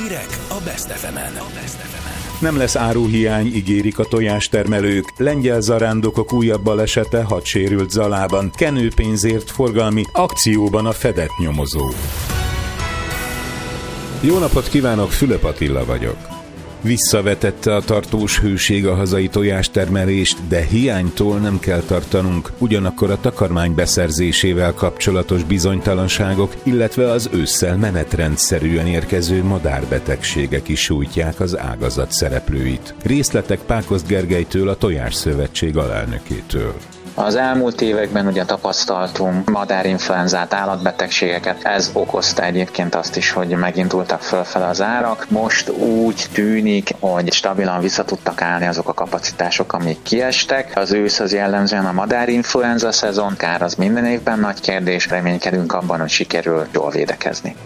Hírek a Best FM-en. Nem lesz áruhiány, ígérik a tojástermelők. Lengyel zarándokok újabb balesete 6 sérült Zalában. Kenőpénzért forgalmi akcióban a fedett nyomozó. Jó napot kívánok, Fülöp Attila vagyok. Visszavetette a tartós hőség a hazai tojástermelést, de hiánytól nem kell tartanunk, ugyanakkor a takarmány beszerzésével kapcsolatos bizonytalanságok, illetve az ősszel menetrendszerűen érkező madárbetegségek is sújtják az ágazat szereplőit. Részletek Pákozd Gergelytől, a Tojásszövetség alelnökétől. Az elmúlt években ugye tapasztaltunk madárinfluenzát, állatbetegségeket, ez okozta egyébként azt is, hogy megindultak fölfele az árak. Most úgy tűnik, hogy stabilan vissza tudtak állni azok a kapacitások, amik kiestek. Az ősz az jellemzően a madárinfluenza szezon, kár az minden évben nagy kérdés, reménykedünk abban, hogy sikerül jól védekezni.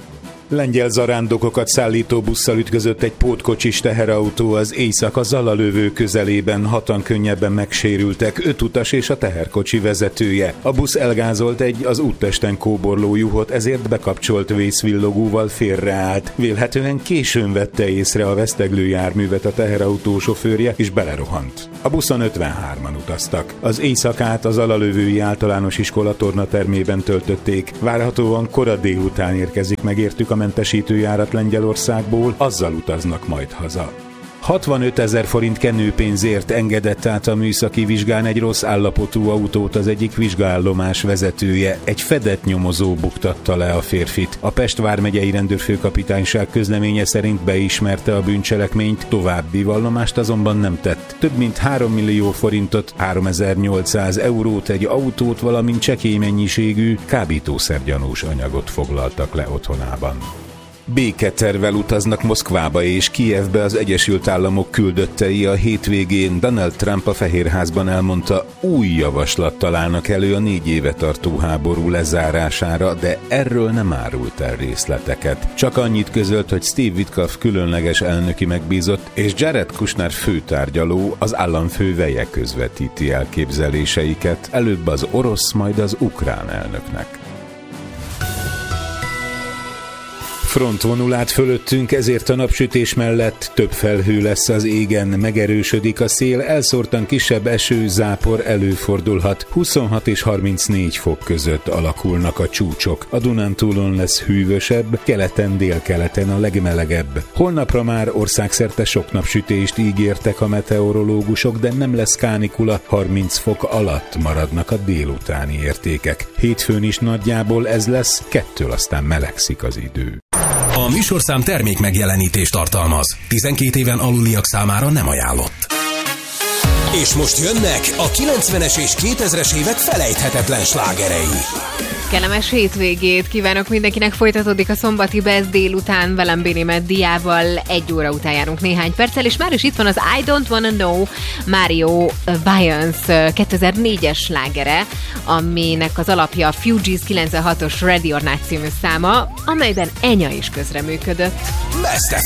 Lengyel zarándokokat szállító busszal ütközött egy pótkocsis teherautó az Éjszaka-Zalalövő közelében, 6-an könnyebben megsérültek, 5 utas és a teherkocsi vezetője. A busz elgázolt egy az úttesten kóborló juhot, ezért bekapcsolt vészvillogóval félreállt. Vélhetően későn vette észre a veszteglő járművet a teherautó sofőrje, és belerohant. A buszon 53-an utaztak. Az éjszakát az Zalalövői Általános Iskola tornatermében töltötték. Várhatóan kora délután érkezik megértük a mentesítőjárat Lengyelországból, azzal utaznak majd haza. 65 000 forint kenőpénzért engedett át a műszaki vizsgán egy rossz állapotú autót az egyik vizsgaállomás vezetője. Egy fedett nyomozó buktatta le a férfit. A Pest vármegyei rendőrfőkapitányság közleménye szerint beismerte a bűncselekményt, további vallomást azonban nem tett. Több mint 3 millió forintot, 3800 eurót, egy autót, valamint csekély mennyiségű kábítószergyanús anyagot foglaltak le otthonában. Béketervvel utaznak Moszkvába és Kijevbe az Egyesült Államok küldöttei a hétvégén. Donald Trump a Fehérházban elmondta, új javaslat találnak elő a 4 éve tartó háború lezárására, de erről nem árult el részleteket. Csak annyit közölt, hogy Steve Witkoff különleges elnöki megbízott, és Jared Kushner főtárgyaló, az államfő veje közvetíti elképzeléseiket, előbb az orosz, majd az ukrán elnöknek. Frontvonul át fölöttünk, ezért a napsütés mellett több felhő lesz az égen, megerősödik a szél, elszórtan kisebb eső, zápor előfordulhat. 26 és 34 fok között alakulnak a csúcsok. A Dunántúlon lesz hűvösebb, keleten, délkeleten a legmelegebb. Holnapra már országszerte sok napsütést ígértek a meteorológusok, de nem lesz kánikula, 30 fok alatt maradnak a délutáni értékek. Hétfőn is nagyjából ez lesz, 2 aztán melegszik az idő. A műsorszám termék megjelenítést tartalmaz. 12 éven aluliak számára nem ajánlott. És most jönnek a 90-es és 2000-es évek felejthetetlen slágerei. Kellemes hétvégét kívánok mindenkinek, folytatódik a szombati Best délután, velem Béni Meddiával, 1 óra után járunk néhány perccel, és már is itt van az I Don't Wanna Know Mario Viance 2004-es slágere, aminek az alapja a Fugees 96-os Ready or Not című száma, amelyben Enya is közreműködött. Best